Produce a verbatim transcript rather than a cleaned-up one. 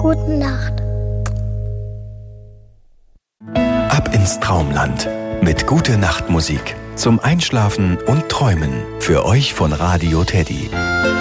Gute Nacht. Ab ins Traumland mit Gute Nacht Musik zum Einschlafen und Träumen. Für euch von Radio Teddy.